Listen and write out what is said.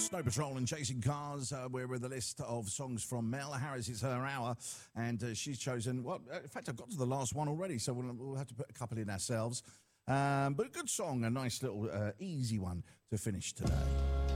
Snow Patrol and Chasing Cars. We're with a list of songs from Mel Harris. It's her hour, and she's chosen. Well, in fact, I've got to the last one already, so we'll have to put a couple in ourselves. But a good song, a nice little easy one to finish today.